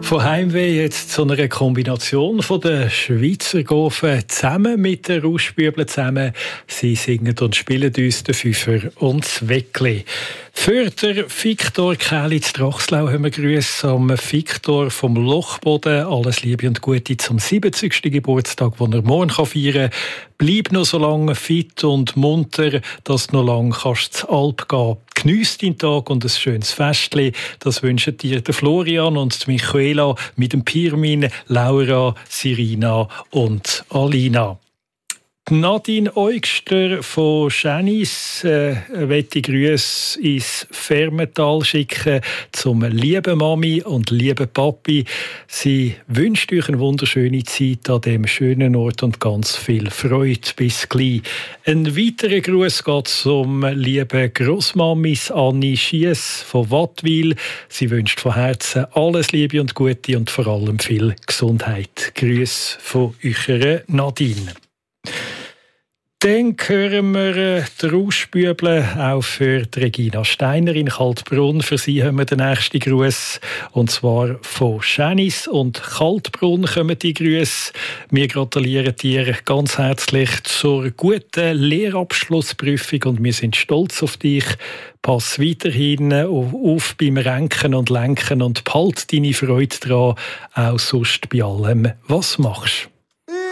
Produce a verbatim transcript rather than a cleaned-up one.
Von Heimweh jetzt zu einer Kombination von den Schweizer Gofen zusammen mit den Rauschbübeln zusammen. Sie singen und spielen uns den Fünfer und das Weckli. Für den Viktor Käli zu Drachslau haben wir Grüße am Viktor vom Lochboden. Alles Liebe und Gute zum siebzigsten Geburtstag, den er morgen feiern kann. Bleib noch so lange fit und munter, dass du noch lange kannst zur Alp gehen. Geniess deinen Tag und ein schönes Festli. Das wünschen dir der Florian und die Michaela mit dem Pirmin, Laura, Sirina und Alina. Nadine Eugster von Schänis äh, möchte Grüße ins Fermental schicken zum lieben Mami und lieben Papi. Sie wünscht euch eine wunderschöne Zeit an diesem schönen Ort und ganz viel Freude. Bis gleich. Ein weiterer Gruß geht zum lieben Grossmamis Anni Schiess von Wattwil. Sie wünscht von Herzen alles Liebe und Gute und vor allem viel Gesundheit. Grüße von eurer Nadine. Dann hören wir äh, die Rauschbübel auch für die Regina Steiner in Kaltbrunn. Für sie haben wir den nächsten Gruß, und zwar von Schänis und Kaltbrunn kommen die Grüße. Wir gratulieren dir ganz herzlich zur guten Lehrabschlussprüfung und wir sind stolz auf dich. Pass weiterhin auf beim Renken und Lenken und behalt deine Freude dran, auch sonst bei allem, was machst.